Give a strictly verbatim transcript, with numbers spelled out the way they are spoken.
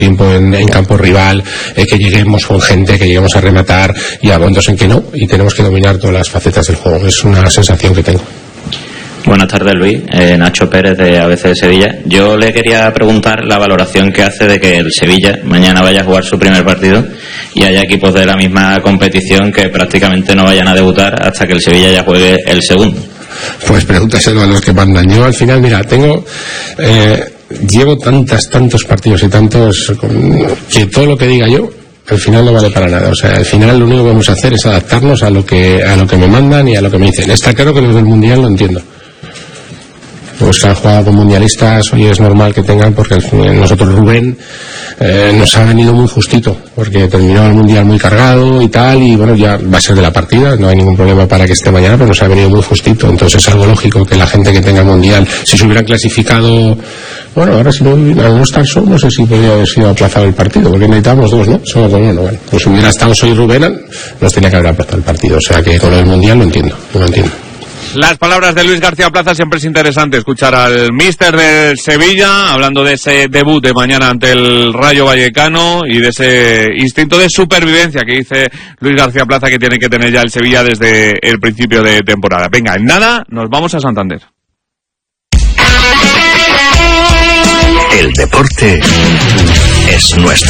tiempo en, en campo rival, eh, que lleguemos con gente, que lleguemos a rematar, y a momentos en que no, y tenemos que dominar todas las facetas del juego. Es una sensación que tengo. Buenas tardes, Luis. Eh, Nacho Pérez, de A B C de Sevilla. Yo le quería preguntar la valoración que hace de que el Sevilla mañana vaya a jugar su primer partido y haya equipos de la misma competición que prácticamente no vayan a debutar hasta que el Sevilla ya juegue el segundo. Pues pregúntaselo a los que mandan. Yo al final, mira, tengo... Eh, llevo tantas, tantos partidos y tantos... que todo lo que diga yo al final no vale para nada. O sea, al final lo único que vamos a hacer es adaptarnos a lo que a lo que me mandan y a lo que me dicen. Está claro que los del Mundial lo entiendo. Pues han jugado con mundialistas, hoy es normal que tengan, porque nosotros Rubén eh, nos ha venido muy justito, porque terminó el mundial muy cargado y tal, y bueno, ya va a ser de la partida, no hay ningún problema para que esté mañana, pero nos ha venido muy justito. Entonces es algo lógico que la gente que tenga el mundial, si se hubieran clasificado, bueno, ahora si no, al no estar solo, no sé si podría haber sido aplazado el partido, porque necesitamos dos, ¿no? Solo con uno, bueno, pues si hubiera estado hoy Rubén, nos tenía que haber aplazado el partido. O sea que con el mundial lo entiendo, lo entiendo. Las palabras de Luis García Plaza. Siempre es interesante escuchar al míster del Sevilla hablando de ese debut de mañana ante el Rayo Vallecano y de ese instinto de supervivencia que dice Luis García Plaza que tiene que tener ya el Sevilla desde el principio de temporada. Venga, en nada nos vamos a Santander. El deporte es nuestro.